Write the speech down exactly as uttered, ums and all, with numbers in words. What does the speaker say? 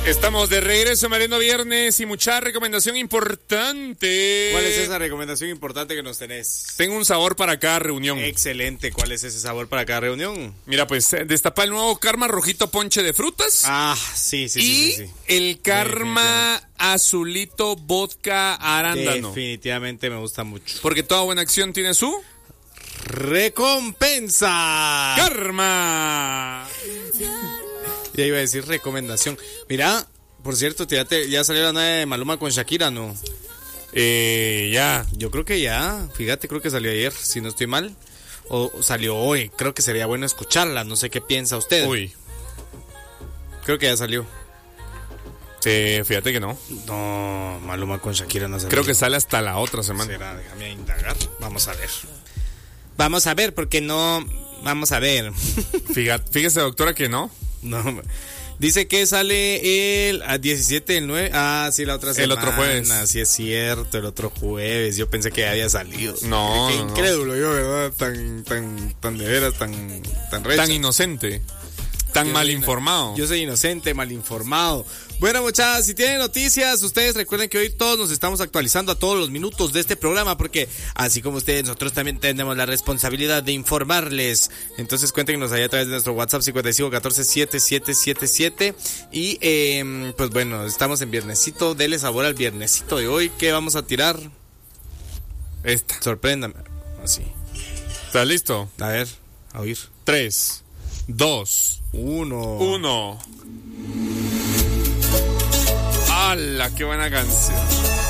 Estamos de regreso, Mariano Viernes, y mucha recomendación importante. ¿Cuál es esa recomendación importante que nos tenés? Tengo un sabor para cada reunión. Excelente. ¿Cuál es ese sabor para cada reunión? Mira, pues, destapa el nuevo Karma Rojito Ponche de frutas. Ah, sí, sí, y sí, sí, sí. el Karma Azulito Vodka Arándano. Definitivamente me gusta mucho. Porque toda buena acción tiene su... ¡recompensa! ¡Karma! Ya iba a decir recomendación. Mira, por cierto, ya, te, ya salió la nueva de Maluma con Shakira, ¿no? Eh, ya. Yo creo que ya. Fíjate, creo que salió ayer, si no estoy mal. O salió hoy. Creo que sería bueno escucharla. No sé qué piensa usted. Uy. Creo que ya salió. Eh, fíjate que no. No, Maluma con Shakira no salió. Creo que sale hasta la otra semana. Será, déjame indagar. Vamos a ver. Vamos a ver, porque no... Vamos a ver. Fíjate, fíjese, doctora, que no. No, dice que sale el a diecisiete del nueve. Ah, sí, la otra semana. El otro jueves. Sí, es cierto, el otro jueves. Yo pensé que ya había salido. No, Qué no, incrédulo, no. Yo, ¿verdad? Tan, tan, tan de veras, tan, tan recha. Tan inocente. Tan Yo mal soy, informado. Yo soy inocente, mal informado. Bueno, muchachos, si tienen noticias, ustedes recuerden que hoy todos nos estamos actualizando a todos los minutos de este programa, porque así como ustedes, nosotros también tenemos la responsabilidad de informarles. Entonces cuéntenos ahí a través de nuestro WhatsApp cincuenta y cinco catorce setenta y siete setenta y siete. Y eh, pues bueno, estamos en viernesito. Dele sabor al viernesito de hoy. ¿Qué vamos a tirar? Esta. Sorpréndame. Así. ¿Estás listo? A ver, a oír. Tres, dos, uno. Uno. ¡Hala! ¡Qué buena canción!